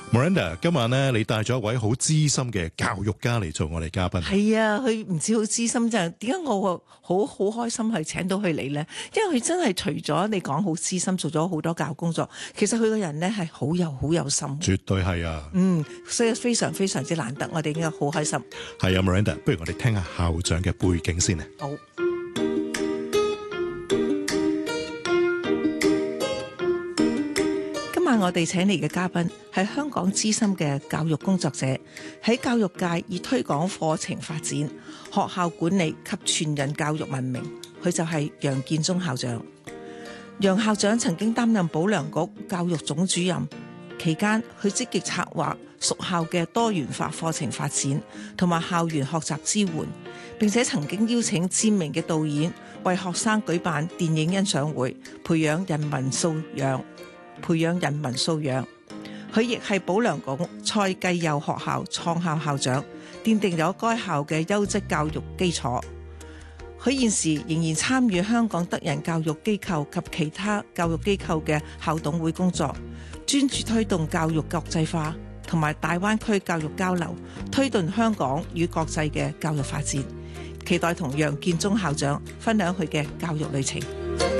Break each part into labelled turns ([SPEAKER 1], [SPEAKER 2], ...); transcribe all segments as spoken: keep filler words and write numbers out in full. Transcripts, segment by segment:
[SPEAKER 1] Miranda，今晚咧你帶咗一位好資深嘅教育家嚟做我哋嘉賓。
[SPEAKER 2] 係啊，佢唔止好資深，就係點解我好好開心係請到佢嚟呢？因為佢真係除咗你講好資深，做咗好多教育工作，其實佢個人呢係好有好有心。
[SPEAKER 1] 絕對係啊。
[SPEAKER 2] 嗯，所以非常非常之難得，我哋應該好開心。
[SPEAKER 1] 係啊 ，Miranda，不如我哋聽下校長嘅背景先啊。
[SPEAKER 2] 好。今晚我哋請嚟嘅嘉賓係香港資深嘅教育工作者，喺教育界以推廣課程發展、學校管理及全人教育聞名。佢就係楊建忠校長。楊校長曾經擔任保良局教育總主任，期間佢積極策劃屬校嘅多元化課程發展同埋校園學習支援，並且曾經邀請知名嘅導演為學生舉辦電影欣賞會，培養人民素養。培養人民素養，佢亦係保良局蔡繼佑學校創校校長，奠定咗該校嘅優質教育基礎。佢現時仍然參與香港德仁教育機構及其他教育機構嘅校董會工作，專注推動教育國際化同埋大灣區教育交流，推動香港與國際嘅教育發展。期待同楊建忠校長分享佢嘅教育旅程。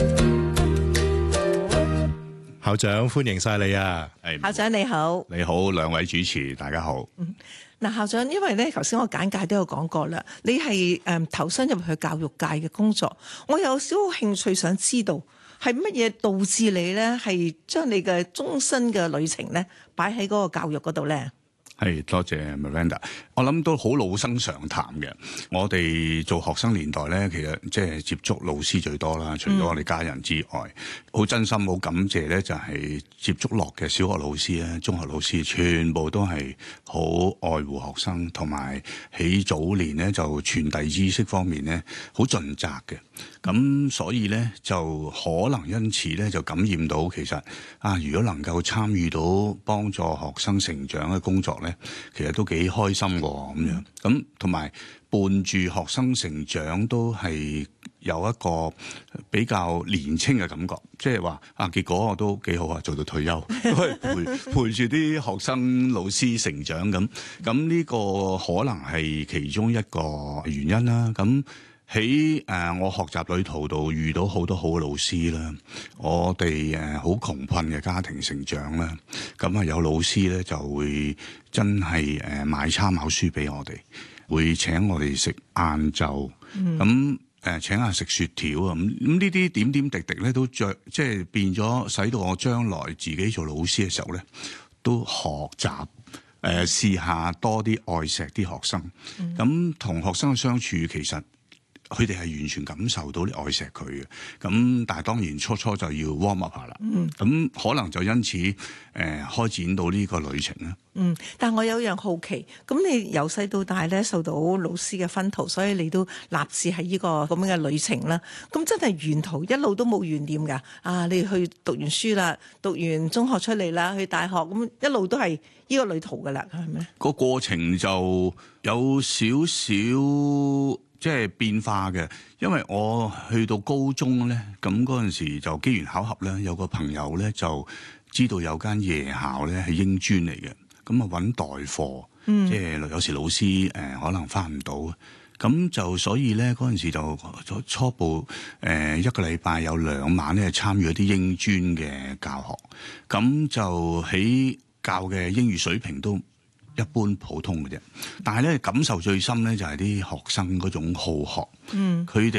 [SPEAKER 1] 校長歡迎晒你啊！
[SPEAKER 2] 校長你好。
[SPEAKER 3] 你好，兩位主持大家好。
[SPEAKER 2] 嗯，嗱，校長，因為咧頭先我簡介都有講過啦，你係誒、嗯、投身入去教育界嘅工作，我有少少興趣想知道係乜嘢導致你咧係將你嘅終身嘅旅程咧擺喺嗰個教育嗰度咧？
[SPEAKER 3] 係，多謝 Miranda。我諗都好老生常談嘅。我哋做學生年代咧，其實即係接觸老師最多啦，除咗我哋家人之外，好、嗯、真心好感謝咧，就係接觸落嘅小學老師咧、中學老師，全部都係好愛護學生，同埋喺早年咧就傳遞知識方面咧好盡責嘅。咁所以咧就可能因此咧就感染到其實啊，如果能夠參與到幫助學生成長嘅工作咧，其實都幾開心喎咁樣。咁同埋伴住學生成長都係有一個比較年青嘅感覺，即係話啊，結果我都幾好啊，做到退休，陪陪住啲學生老師成長咁。咁呢個可能係其中一個原因啦。咁喺誒我學習旅途度遇到好多好嘅老師啦，我哋誒好窮困嘅家庭成長啦，咁啊有老師咧就會真係誒買參考書俾我哋，會請我哋食晏晝，咁、嗯、誒請下食雪條啊，咁咁呢啲點點滴滴咧都著即係變咗，使到我將來自己做老師嘅時候咧，都學習誒試下多啲愛錫啲學生，咁、嗯、同學生嘅相處其實佢哋係完全感受到你愛錫佢嘅，咁但係當然初初就要 warm up 下啦，咁、嗯、可能就因此誒、呃、開展到呢個旅程啦。
[SPEAKER 2] 嗯，但我有樣好奇，咁你由細到大咧受到老師嘅薰陶，所以你都立志係呢個咁樣嘅旅程啦。咁真係沿途一路都冇懸念㗎。啊，你去讀完書啦，讀完中學出嚟啦，去大學咁一路都係呢個旅途㗎啦，係咪？
[SPEAKER 3] 個過程就有少少即係變化嘅，因為我去到高中咧，咁嗰陣時就機緣巧合咧，有個朋友咧就知道有間夜校咧係英專嚟嘅，咁啊揾代課，嗯、即係有時老師誒、呃、可能返唔到，咁就所以咧嗰陣時就初步誒、呃、一個禮拜有兩晚咧參與一啲英專嘅教學，咁就喺教嘅英語水平都一般普通嘅啫，但係咧感受最深咧就係啲學生嗰種好學，嗯，佢哋。